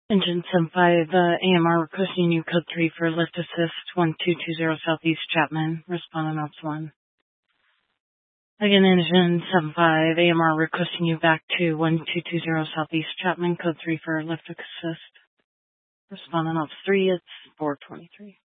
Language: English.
Engine 75, AMR requesting you code 3 for lift assist 1220 Southeast Chapman, responding ops 1. Again, engine 75, AMR requesting you back to 1220 Southeast Chapman, code 3 for lift assist, responding ops 3, it's 423.